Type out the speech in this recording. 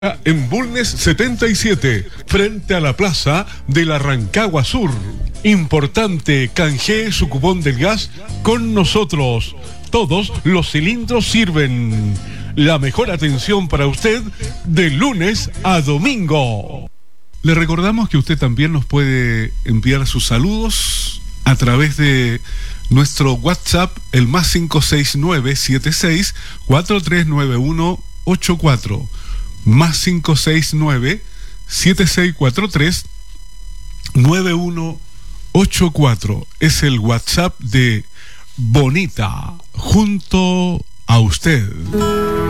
En Bulnes 77, frente a la plaza de la Rancagua Sur. Importante, canjee su cupón del gas con nosotros. Todos los cilindros sirven. La mejor atención para usted de lunes a domingo. Le recordamos que usted también nos puede enviar sus saludos a través de nuestro WhatsApp, el más 569-76-4391-84. Más 569-7643-9184. Es el WhatsApp de Bonita, junto a usted.